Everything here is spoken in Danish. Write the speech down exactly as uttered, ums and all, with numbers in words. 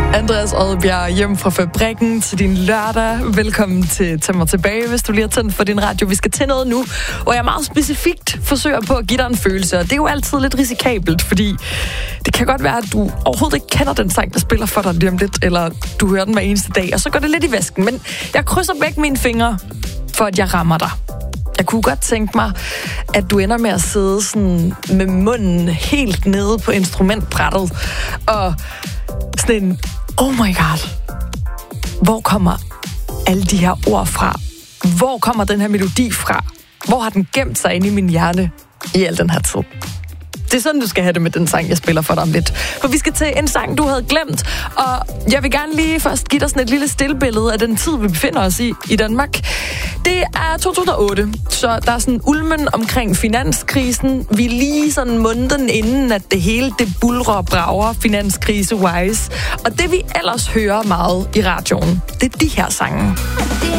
Andreas Odbjerg hjem fra fabrikken til din lørdag. Velkommen til Tag mig tilbage, hvis du lige har tændt for din radio. Vi skal til noget nu, hvor jeg meget specifikt forsøger på at give dig en følelse. Og det er jo altid lidt risikabelt, fordi det kan godt være, at du overhovedet ikke kender den sang, der spiller for dig lige om lidt, eller du hører den hver eneste dag, og så går det lidt i vasken. Men jeg krydser begge mine fingre, for at jeg rammer dig. Jeg kunne godt tænke mig, at du ender med at sidde sådan med munden helt nede på instrumentbrættet, og sådan en, oh my god, hvor kommer alle de her ord fra? Hvor kommer den her melodi fra? Hvor har den gemt sig inde i min hjerne i al den her tid? Det er sådan, du skal have det med den sang, jeg spiller for dig om lidt. For vi skal til en sang, du havde glemt, og jeg vil gerne lige først give dig sådan et lille stillbillede af den tid, vi befinder os i i Danmark. Det er to tusind og otte, så der er sådan ulmen omkring finanskrisen. Vi er lige sådan måneden inden, at det hele det bulrer og brager finanskrise-wise. Og det vi ellers hører meget i radioen, det er de her sange.